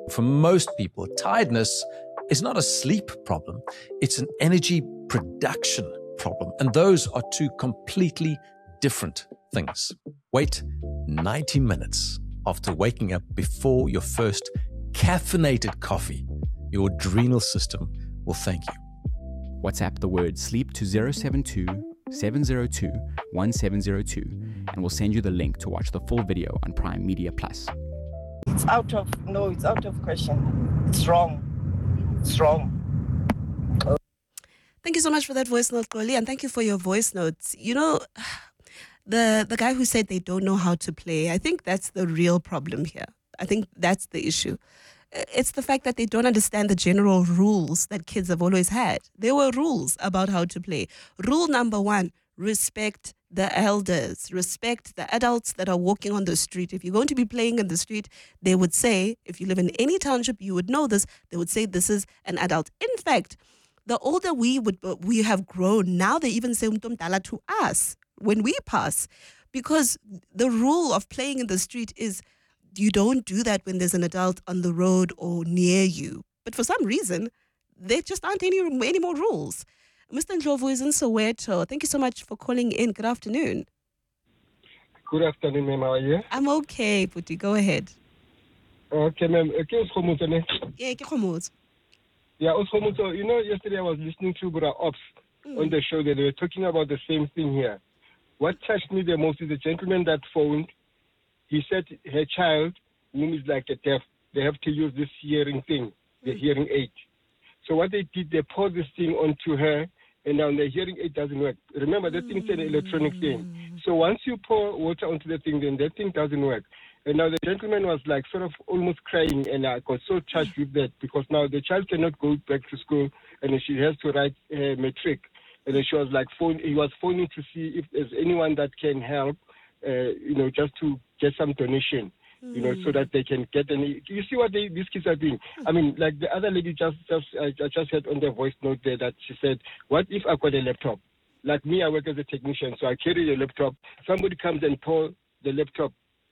For most people, tiredness is not a sleep problem, it's an energy production problem. And those are two completely different things. Wait 90 minutes after waking up before your first caffeinated coffee. Your adrenal system will thank you. WhatsApp the word sleep to 072 702 1702 and we'll send you the link to watch the full video on Prime Media Plus. It's out of question. It's wrong. Thank you so much for that voice note, Xoli, and thank you for your voice notes. You know, the guy who said they don't know how to play, I think that's the real problem here. I think that's the issue. It's the fact that they don't understand the general rules that kids have always had. There were rules about how to play. Rule number 1, respect the elders, respect the adults that are walking on the street. If you're going to be playing in the street, they would say, if you live in any township, you would know this, they would say this is an adult. In fact, the older we have grown, now they even say umntu omdala to us when we pass, because the rule of playing in the street is you don't do that when there's an adult on the road or near you. But for some reason, there just aren't any more rules. Mr. Ndlovu is in Soweto. Thank you so much for calling in. Good afternoon. Good afternoon, ma'am. How are you? I'm okay, Puti. Go ahead. Okay, ma'am. Yeah, ke khomotso. Yeah, so, yesterday I was listening to Bura Ops on the show that they were talking about the same thing here. What touched me the most is the gentleman that phoned. He said her child, whom is like a deaf, they have to use this hearing thing, the hearing aid. So what they did, they poured this thing onto her, and now the hearing aid doesn't work. Remember, that thing is an electronic thing. So once you pour water onto the thing, then that thing doesn't work. And now the gentleman was like sort of almost crying, and I got so touched with that because now the child cannot go back to school, and then she has to write matric. And then she was like, he was phoning to see if there's anyone that can help, just to get some donation, so that they can get any. You see what these kids are doing? I mean, like the other lady I just heard on the voice note there that she said, what if I got a laptop? Like me, I work as a technician, so I carry a laptop. Somebody comes and pour the laptop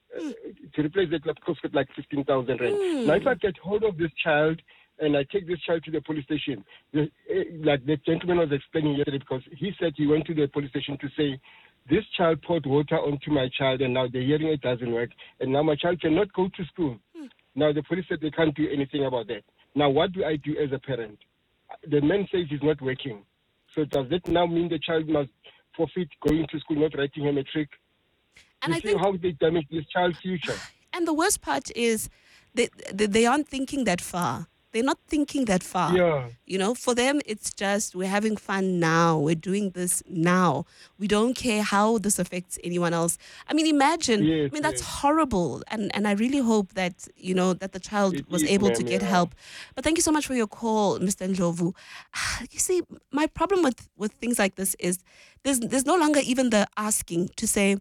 to replace that laptop costs like 15,000 rand. Now, if I get hold of this child and I take this child to the police station, like the gentleman was explaining yesterday, because he said he went to the police station to say, this child poured water onto my child and now the hearing aid doesn't work, and now my child cannot go to school. Now the police said they can't do anything about that. Now what do I do as a parent? The man says he's not working. So does that now mean the child must forfeit going to school, not writing a matric? And you see how they damage this child's future. And the worst part is they aren't thinking that far. They're not thinking that far. Yeah. For them, it's just, we're having fun now. We're doing this now. We don't care how this affects anyone else. I mean, imagine, that's horrible. And I really hope that, that the child was able to get help. But thank you so much for your call, Mr. Ndlovu. You see, my problem with things like this is there's no longer even the asking to say,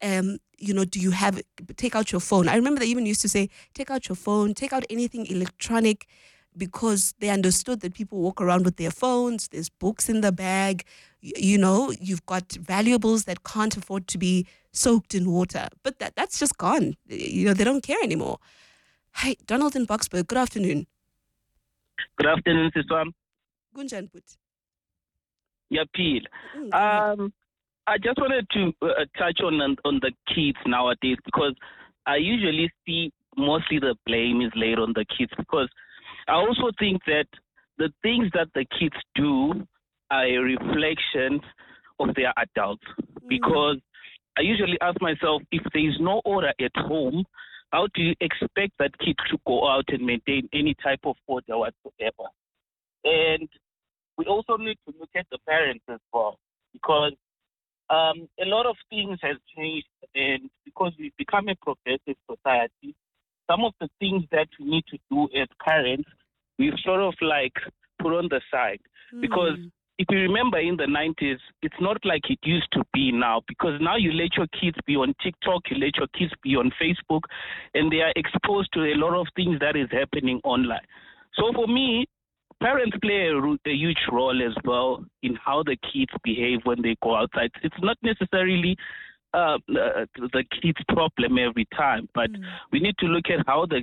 do you have, take out your phone. I remember they even used to say, take out your phone, take out anything electronic, because they understood that people walk around with their phones, there's books in the bag, you've got valuables that can't afford to be soaked in water. But that's just gone. They don't care anymore. Hi, Donald in Boksburg, good afternoon. Good afternoon, Sister. Gunjan Put. Yeah, Peel. I just wanted to touch on the kids nowadays, because I usually see mostly the blame is laid on the kids, because I also think that the things that the kids do are a reflection of their adults. Because I usually ask myself, if there is no order at home, how do you expect that kid to go out and maintain any type of order whatsoever? And we also need to look at the parents as well, because a lot of things have changed, and because we've become a progressive society, some of the things that we need to do as parents, we've sort of like put on the side. Because if you remember in the 90s, it's not like it used to be now, because now you let your kids be on TikTok, you let your kids be on Facebook, and they are exposed to a lot of things that is happening online. So for me, parents play a huge role as well in how the kids behave when they go outside. It's not necessarily the kids' problem every time, but we need to look at how the